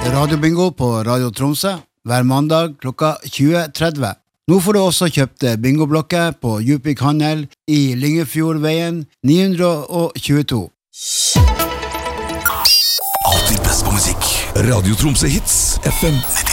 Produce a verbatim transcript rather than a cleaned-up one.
Radiobingo på Radio Tromsø hver mandag klokka tjue tretti. Nå får du også kjøpt bingoblokker på Djupvik Handel i Lyngefjordveien ni hundre tjueto. Alltid best på musikk. Radio Tromsø Hits F M nitti.